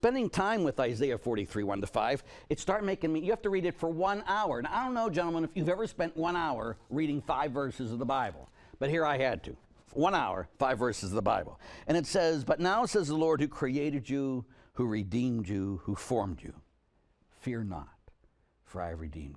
spending time with Isaiah 43, 1-5, it started making me, you have to read it for 1 hour. And I don't know, gentlemen, if you've ever spent 1 hour reading 5 verses of the Bible, but here I had to. 1 hour, 5 verses of the Bible. And it says, but now says the Lord who created you, who redeemed you, who formed you. Fear not, for I have redeemed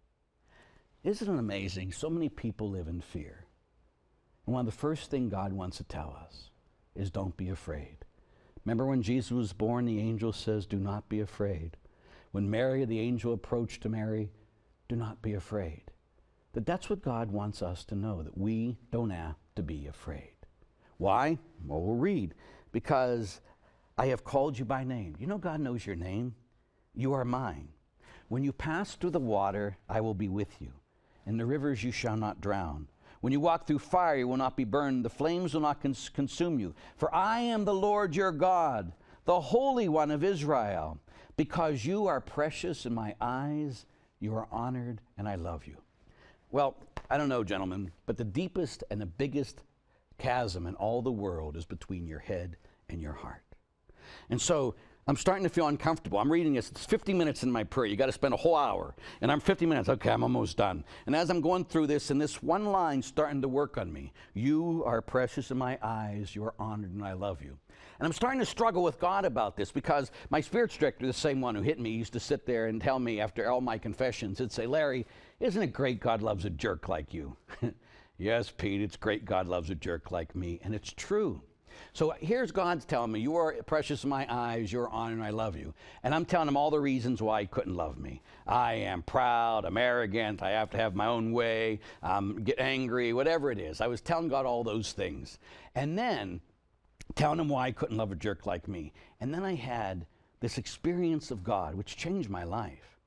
you. Isn't it amazing? So many people live in fear. And one of the first things God wants to tell us is don't be afraid. Remember when Jesus was born, the angel says, do not be afraid. When Mary, the angel approached to Mary, do not be afraid. That's what God wants us to know, that we don't have to be afraid. Why? Well, we'll read. Because I have called you by name. You know God knows your name. You are mine. When you pass through the water, I will be with you. In the rivers you shall not drown. When you walk through fire, you will not be burned. The flames will not consume you. For I am the Lord your God, the Holy One of Israel. Because you are precious in my eyes, you are honored, and I love you. Well, I don't know, gentlemen, but the deepest and the biggest chasm in all the world is between your head and your heart. And so I'm starting to feel uncomfortable. I'm reading this. It's 50 minutes in my prayer. You got to spend a whole hour. And I'm 50 minutes. Okay, I'm almost done. And as I'm going through this, and this one line starting to work on me, you are precious in my eyes, you are honored, and I love you. And I'm starting to struggle with God about this because my spiritual director, the same one who hit me, used to sit there and tell me after all my confessions, he'd say, Larry, isn't it great God loves a jerk like you? Yes, Pete, it's great God loves a jerk like me. And it's true. So here's God's telling me, you are precious in my eyes, you're honored, and I love you. And I'm telling him all the reasons why he couldn't love me. I am proud, I'm arrogant, I have to have my own way, get angry, whatever it is. I was telling God all those things. And then telling him why I couldn't love a jerk like me. And then I had this experience of God, which changed my life,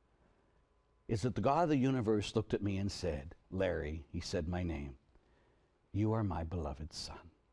is that the God of the universe looked at me and said, Larry, he said my name, you are my beloved son.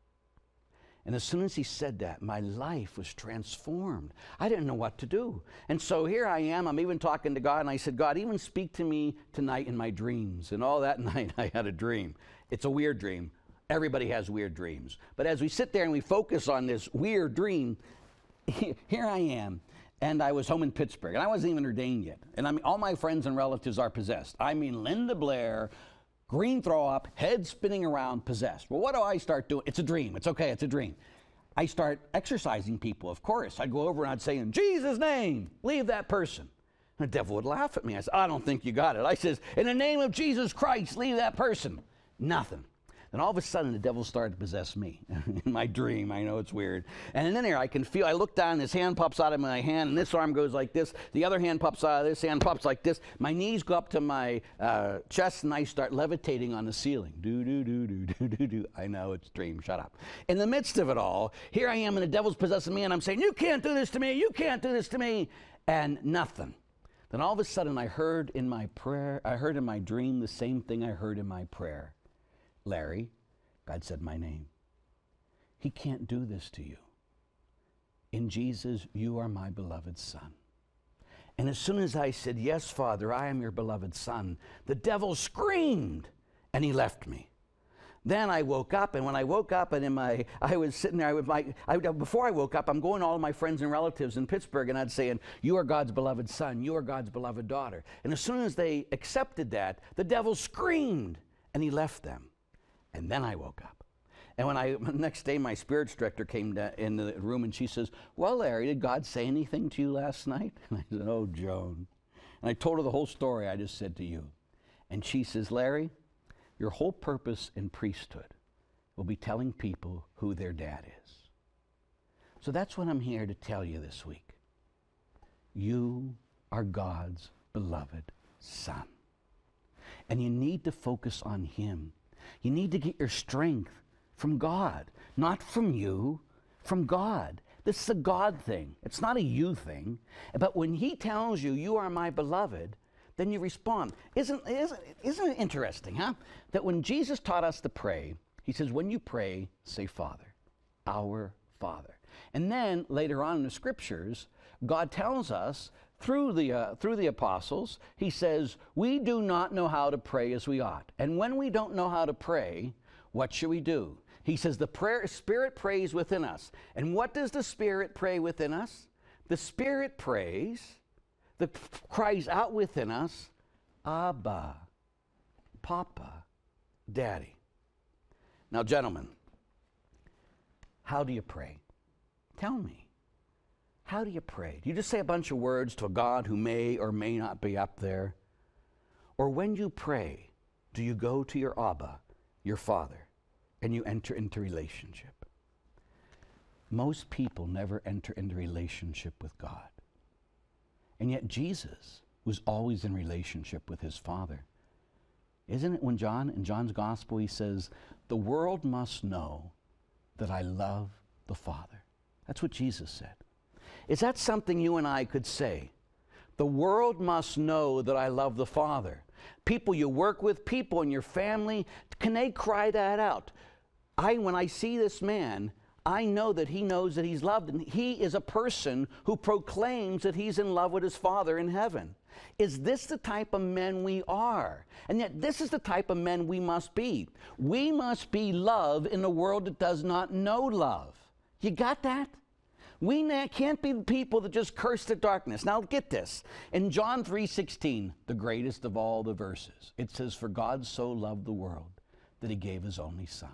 And as soon as he said that, my life was transformed. I didn't know what to do. And so here I am, I'm even talking to God, and I said, God, even speak to me tonight in my dreams. And all that night I had a dream. It's a weird dream. Everybody has weird dreams. But as we sit there and we focus on this weird dream, here I am. And I was home in Pittsburgh, and I wasn't even ordained yet. And I mean, all my friends and relatives are possessed. I mean, Linda Blair, green throw up, head spinning around, possessed. Well, what do I start doing? It's a dream. It's okay. It's a dream. I start exorcising people, of course. I'd go over and I'd say, in Jesus' name, leave that person. And the devil would laugh at me. I said, I don't think you got it. I says, in the name of Jesus Christ, leave that person. Nothing. Then all of a sudden, the devil started to possess me in my dream. I know it's weird. And then there, I can feel, I look down, this hand pops out of my hand, and this arm goes like this. The other hand pops out of this hand, pops like this. My knees go up to my chest, and I start levitating on the ceiling. Do, do, do, do, do, do, do. I know it's a dream. Shut up. In the midst of it all, here I am, and the devil's possessing me, and I'm saying, you can't do this to me. You can't do this to me. And nothing. Then all of a sudden, I heard in my prayer, I heard in my dream the same thing I heard in my prayer. Larry, God said my name. He can't do this to you. In Jesus, you are my beloved son. And as soon as I said, yes, Father, I am your beloved son, the devil screamed and he left me. Then I woke up, and when I woke up, and I was sitting there with before I woke up, I'm going to all my friends and relatives in Pittsburgh, and I'd say, you are God's beloved son, you are God's beloved daughter. And as soon as they accepted that, the devil screamed and he left them. And then I woke up. And when the next day, my spiritual director came in the room, and she says, well, Larry, did God say anything to you last night? And I said, oh, Joan. And I told her the whole story I just said to you. And she says, Larry, your whole purpose in priesthood will be telling people who their dad is. So that's what I'm here to tell you this week. You are God's beloved son. And you need to focus on him. You need to get your strength from God, not from you, from God. This is a God thing. It's not a you thing. But when he tells you, you are my beloved, then you respond. Isn't it interesting, huh? That when Jesus taught us to pray, he says, when you pray, say Father, our Father. And then later on in the scriptures, God tells us through the apostles, he says, we do not know how to pray as we ought. And when we don't know how to pray, what should we do? He says the Spirit prays within us. And what does the Spirit pray within us? The Spirit prays, cries out within us, Abba, Papa, Daddy. Now, gentlemen, how do you pray? Tell me. How do you pray? Do you just say a bunch of words to a God who may or may not be up there? Or when you pray, do you go to your Abba, your Father, and you enter into relationship? Most people never enter into relationship with God. And yet Jesus was always in relationship with his Father. Isn't it when in John's Gospel, he says, the world must know that I love the Father. That's what Jesus said. Is that something you and I could say? The world must know that I love the Father. People you work with, people in your family, can they cry that out? When I see this man, I know that he knows that he's loved, and he is a person who proclaims that he's in love with his Father in heaven. Is this the type of men we are? And yet this is the type of men we must be. We must be love in a world that does not know love. You got that? We can't be the people that just curse the darkness. Now get this. In John 3:16, the greatest of all the verses, it says, for God so loved the world that he gave his only Son.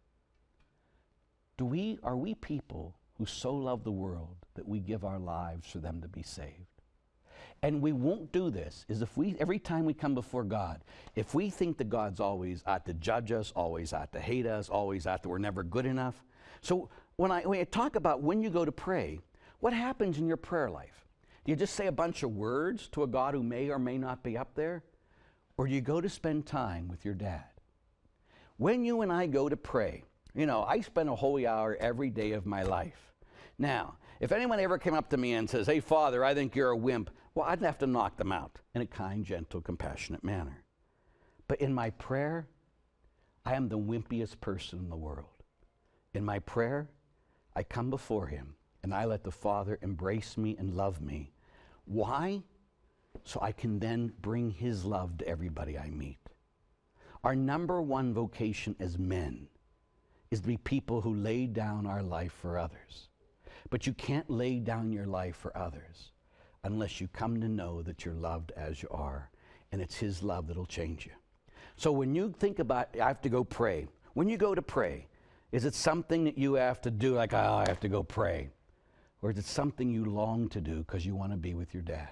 Are we people who so love the world that we give our lives for them to be saved? And we won't do this is every time we come before God, if we think that God's always out to judge us, always out to hate us, always out that we're never good enough. So when I talk about when you go to pray, what happens in your prayer life? Do you just say a bunch of words to a God who may or may not be up there? Or do you go to spend time with your dad? When you and I go to pray, I spend a holy hour every day of my life. Now, if anyone ever came up to me and says, hey, Father, I think you're a wimp, well, I'd have to knock them out in a kind, gentle, compassionate manner. But in my prayer, I am the wimpiest person in the world. In my prayer, I come before him and I let the Father embrace me and love me. Why? So I can then bring his love to everybody I meet. Our number one vocation as men is to be people who lay down our life for others. But you can't lay down your life for others unless you come to know that you're loved as you are, and it's his love that'll change you. So when you think about, I have to go pray, when you go to pray, is it something that you have to do, like, I have to go pray? Or is it something you long to do because you want to be with your dad?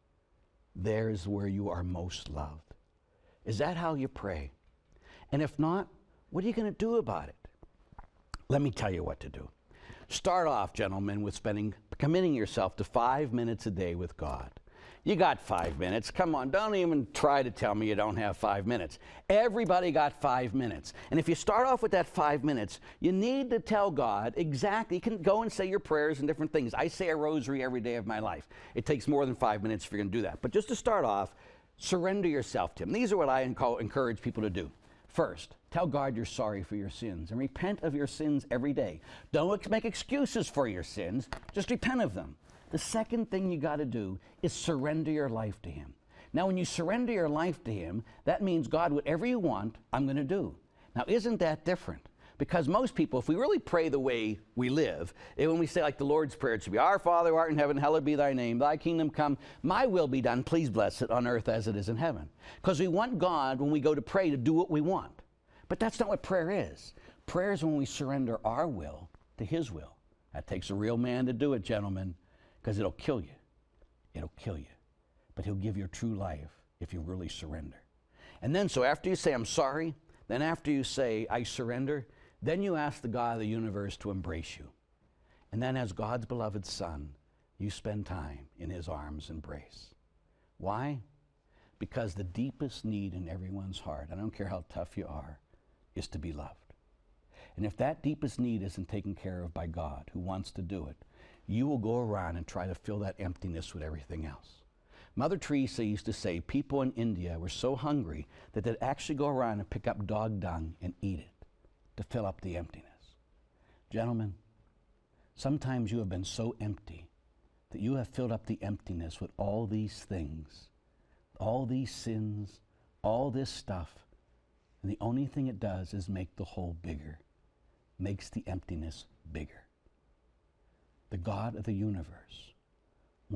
There's where you are most loved. Is that how you pray? And if not, what are you going to do about it? Let me tell you what to do. Start off, gentlemen, with committing yourself to 5 minutes a day with God. You got 5 minutes. Come on, don't even try to tell me you don't have 5 minutes. Everybody got 5 minutes. And if you start off with that 5 minutes, you need to tell God exactly. You can go and say your prayers and different things. I say a rosary every day of my life. It takes more than 5 minutes if you're going to do that. But just to start off, surrender yourself to him. These are what I encourage people to do. First, tell God you're sorry for your sins and repent of your sins every day. Don't make excuses for your sins. Just repent of them. The second thing you got to do is surrender your life to him. Now, when you surrender your life to him, that means, God, whatever you want, I'm going to do. Now, isn't that different? Because most people, if we really pray the way we live, and when we say like the Lord's Prayer, it should be, Our Father who art in heaven, hallowed be thy name, thy kingdom come, my will be done, please bless it on earth as it is in heaven. Because we want God, when we go to pray, to do what we want. But that's not what prayer is. Prayer is when we surrender our will to his will. That takes a real man to do it, gentlemen, because it'll kill you. It'll kill you. But he'll give you true life if you really surrender. And then, so after you say, I'm sorry, then after you say, I surrender, then you ask the God of the universe to embrace you. And then as God's beloved son, you spend time in his arms embrace. Why? Because the deepest need in everyone's heart, I don't care how tough you are, is to be loved. And if that deepest need isn't taken care of by God, who wants to do it, you will go around and try to fill that emptiness with everything else. Mother Teresa used to say people in India were so hungry that they'd actually go around and pick up dog dung and eat it to fill up the emptiness. Gentlemen, sometimes you have been so empty that you have filled up the emptiness with all these things, all these sins, all this stuff, and the only thing it does is make the hole bigger, makes the emptiness bigger. The God of the universe